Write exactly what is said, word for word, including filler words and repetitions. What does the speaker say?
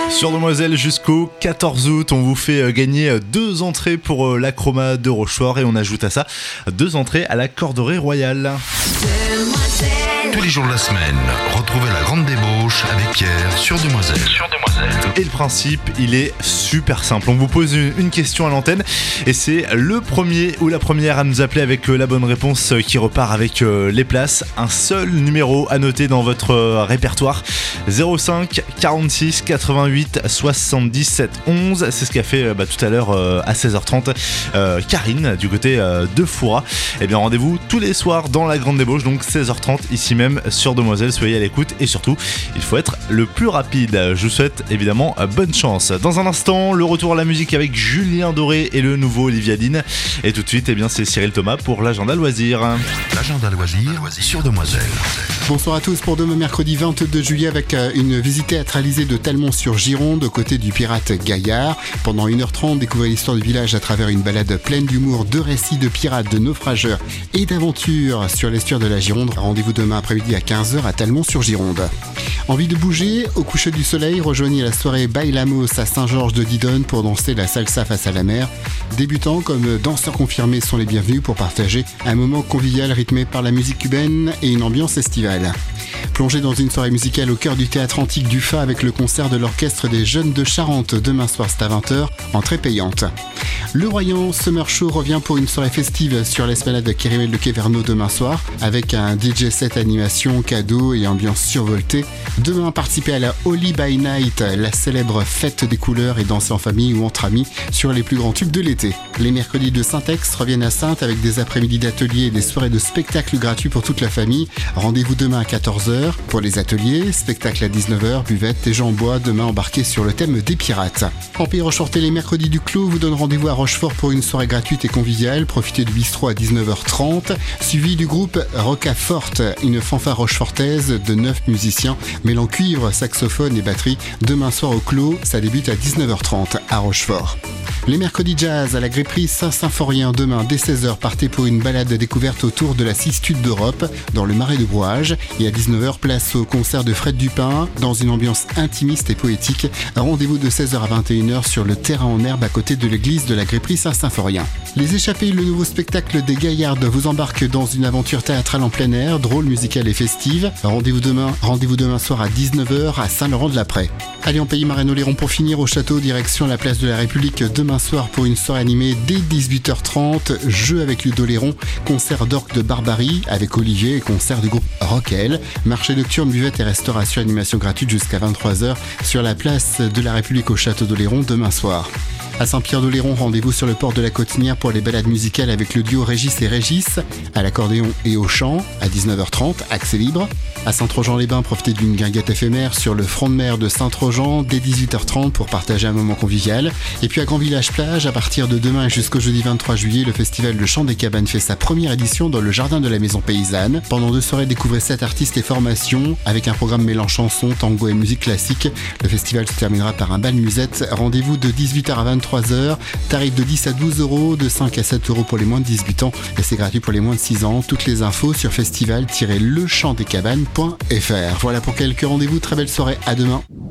Sur Demoiselle jusqu'au quatorze août, on vous fait gagner deux entrées pour la Chroma de Rochefort et on ajoute à ça deux entrées à la Corderie Royale. Tous les jours de la semaine, retrouvez la grande débauche avec Pierre sur Demoiselle. Sur Demoiselle. Et le principe, il est super simple. On vous pose une question à l'antenne et c'est le premier ou la première à nous appeler avec la bonne réponse qui repart avec les places. Un seul numéro à noter dans votre répertoire. zéro cinq quarante-six quatre-vingt-huit soixante-dix-sept onze. C'est ce qu'a fait bah, tout à l'heure euh, à seize heures trente euh, Karine du côté euh, de Foura. Et bien rendez-vous tous les soirs dans la grande débauche, donc seize heures trente ici même sur Demoiselle. Soyez à l'écoute et surtout il faut être le plus rapide. Je vous souhaite évidemment bonne chance. Dans un instant, le retour à la musique avec Julien Doré et le nouveau Olivia Dean. Et tout de suite, eh bien, c'est Cyril Thomas pour l'agenda loisir. L'agenda loisir sur Demoiselle. Bonsoir à tous pour demain mercredi vingt-deux juillet avec une visite théâtralisée de Talmont-sur-Gironde aux côtés du pirate Gaillard. Pendant une heure trente, découvrez l'histoire du village à travers une balade pleine d'humour, de récits de pirates, de naufrageurs et d'aventures sur l'estuaire de la Gironde. Rendez-vous demain après-midi à quinze heures à Talmont-sur-Gironde. Envie de bouger? Au coucher du soleil, rejoignez la soirée Bailamos à Saint-Georges de Didonne pour danser la salsa face à la mer. Débutants comme danseurs confirmés sont les bienvenus pour partager un moment convivial rythmé par la musique cubaine et une ambiance estivale. Plongez dans une soirée musicale au cœur du théâtre antique du Fa avec le concert de l'orchestre des Jeunes de Charente demain soir c'est à vingt heures, entrée payante. Le Royan Summer Show revient pour une soirée festive sur l'esplanade de Kérimel de Quéverno demain soir avec un D J set animation, cadeaux et ambiance survoltée. Demain, participez à la Holy by Night, la célèbre fête des couleurs et danser en famille ou entre amis sur les plus grands tubes de l'été. Les mercredis de Saint-Ex reviennent à Saintes avec des après-midi d'ateliers et des soirées de spectacles gratuits pour toute la famille. Rendez-vous demain à quatorze heures pour les ateliers, spectacle à dix-neuf heures, buvette et gens en bois demain embarqués sur le thème des pirates. En Pays Rochefortais, les mercredis du Clos vous donnent rendez-vous à Rochefort pour une soirée gratuite et conviviale. Profitez du bistrot à dix-neuf heures trente, suivi du groupe Rocaforte, une fanfare rochefortaise de neuf musiciens mêlant cuivre, saxophone et batterie. Demain soir au Clos, ça débute à dix-neuf heures trente à Rochefort. Les mercredis jazz à la Gréprie Saint-Symphorien demain dès seize heures, partez pour une balade découverte autour de la Cistude d'Europe dans le Marais de Brouage. Et à dix-neuf heures, place au concert de Fred Dupin dans une ambiance intimiste et poétique. Rendez-vous de seize heures à vingt et une heures sur le terrain en herbe à côté de l'église de la Gréprie Saint-Symphorien. Les Échappés, le nouveau spectacle des Gaillardes vous embarque dans une aventure théâtrale en plein air, drôle, musicale et festive. Rendez-vous demain, rendez-vous demain soir à dix-neuf heures à Saint-Laurent-de-la-Prée. Allez en Pays Marais-Oléron pour finir au château, direction la place de la République demain soir pour une soirée animée dès dix-huit heures trente, jeu avec Ludo Léron, concert d'orgue de Barbarie avec Olivier et concert du groupe Rockel, marché nocturne, buvette et restauration, animation gratuite jusqu'à vingt-trois heures sur la place de la République au château d'Oléron demain soir. À Saint-Pierre-d'Oléron, rendez-vous sur le port de la Cotinière pour les balades musicales avec le duo Régis et Régis, à l'accordéon et au chant, à dix-neuf heures trente, accès libre. À Saint-Trojan-les-Bains, profitez d'une guinguette éphémère sur le front de mer de Saint-Trojan dès dix-huit heures trente pour partager un moment convivial. Et puis à Grand Village Plage, à partir de demain jusqu'au jeudi vingt-trois juillet, le festival Le Chant des Cabanes fait sa première édition dans le jardin de la Maison Paysanne. Pendant deux soirées, découvrez sept artistes et formations avec un programme mêlant chansons, tango et musique classique. Le festival se terminera par un bal musette. Rendez-vous de dix-huit heures à vingt-trois heures, tarif de dix à douze euros, de cinq à sept euros pour les moins de dix-huit ans et c'est gratuit pour les moins de six ans. Toutes les infos sur festival tiret le chant des cabanes point f r. Voilà pour quelques rendez-vous, très belle soirée, à demain.